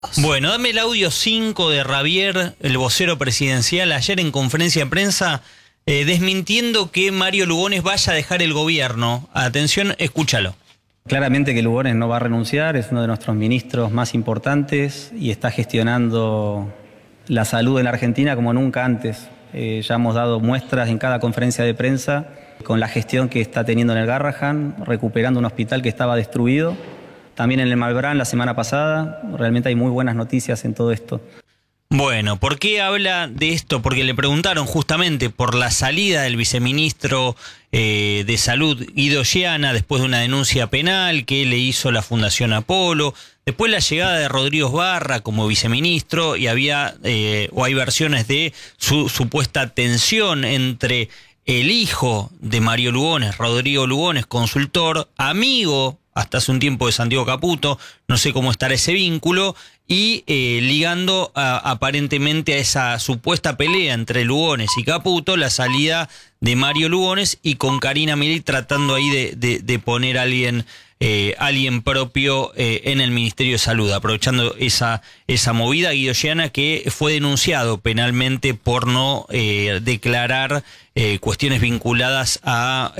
Bueno, dame el audio 5 de Javier, el vocero presidencial, ayer en conferencia de prensa, desmintiendo que Mario Lugones vaya a dejar el gobierno. Atención, escúchalo. Claramente que Lugones no va a renunciar, es uno de nuestros ministros más importantes y está gestionando la salud en la Argentina como nunca antes. Ya hemos dado muestras en cada conferencia de prensa con la gestión que está teniendo en el Garrahan, recuperando un hospital que estaba destruido. También en el Malbrán la semana pasada. Realmente hay muy buenas noticias en todo esto. Bueno, ¿por qué habla de esto? Porque le preguntaron justamente por la salida del viceministro de Salud, Guido Giana, después de una denuncia penal que le hizo la Fundación Apolo, después la llegada de Rodrigo Barra como viceministro, y hay versiones de su supuesta tensión entre el hijo de Mario Lugones, Rodrigo Lugones, consultor, amigo hasta hace un tiempo de Santiago Caputo, no sé cómo estará ese vínculo, y ligando aparentemente a esa supuesta pelea entre Lugones y Caputo, la salida de Mario Lugones, y con Karina Milei tratando ahí de poner a alguien propio en el Ministerio de Salud, aprovechando esa movida. Guido Giana, que fue denunciado penalmente por no declarar cuestiones vinculadas a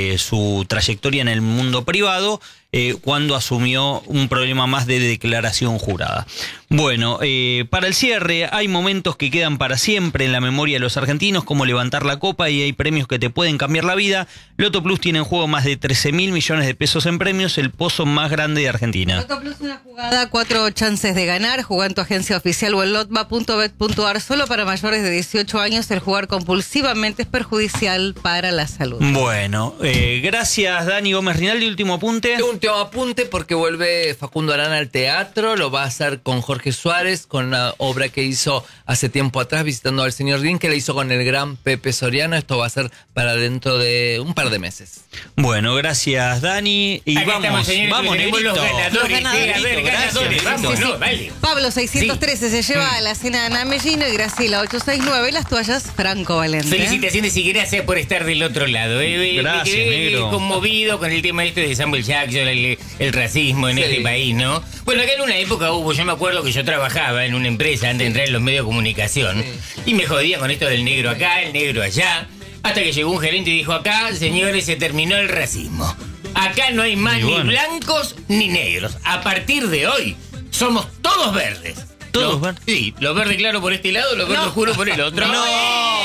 su trayectoria en el mundo privado, cuando asumió un problema más de declaración jurada. Bueno, para el cierre, hay momentos que quedan para siempre en la memoria de los argentinos, como levantar la copa, y hay premios que te pueden cambiar la vida. Loto Plus tiene en juego más de 13.000 millones de pesos en premios, el pozo más grande de Argentina. Loto Plus, una jugada, 4 chances de ganar. Juega en tu agencia oficial o en lotba.bet.ar. Solo para mayores de 18 años. El jugar compulsivamente es perjudicial para la salud. Bueno, gracias Dani Gómez Rinaldi. Último apunte. Último apunte, porque vuelve Facundo Arana al teatro. Lo va a hacer con Jorge Suárez, con una obra que hizo hace tiempo atrás, Visitando al Señor Green, que la hizo con el gran Pepe Soriano. Esto va a ser para dentro de un par de meses. Bueno, gracias Dani. Y acá vamos, Negrito. Los ganadores. Gracias, Vamos, no, vale. Pablo 613 se lleva a la cena de Ana Mellino, y Graciela 869 las toallas Franco Valente. Felicitaciones y gracias por estar del otro lado. Gracias, me quedé negro. conmovido con el tema de Samuel Jackson, el racismo en este país, ¿no? Bueno, acá en una época yo me acuerdo que yo trabajaba en una empresa antes de entrar en los medios de comunicación, y me jodía con esto del negro acá, el negro allá, hasta que llegó un gerente y dijo: acá, señores, se terminó el racismo. Acá no hay más ni blancos ni negros. A partir de hoy, somos todos verdes. ¿Todos verdes? Sí, los verdes claros por este lado, los verdes oscuros por el otro. ¡No!